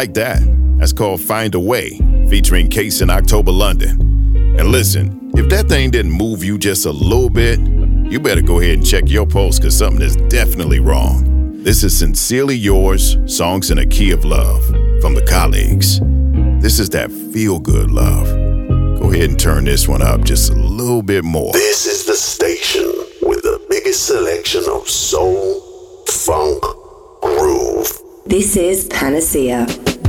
like that. That's called Find a Way, featuring Case in October London. And listen, if that thing didn't move you just a little bit, you better go ahead and check your pulse, because something is definitely wrong. This is Sincerely Yours, Songs in a Key of Love, from the Colleagues. This is that feel-good love. Go ahead and turn this one up just a little bit more. This is the station with the biggest selection of soul, funk, groove. This is Panacea.